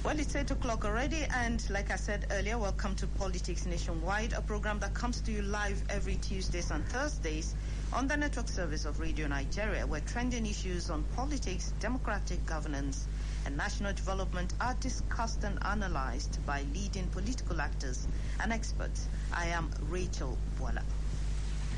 Well, it's 8 o'clock already, and like I said earlier, welcome to Politics Nationwide, a program that comes to you live every Tuesdays and Thursdays on the network service of Radio Nigeria, where trending issues on politics, democratic governance, and national development are discussed and analyzed by leading political actors and experts. I am Rachel Bola.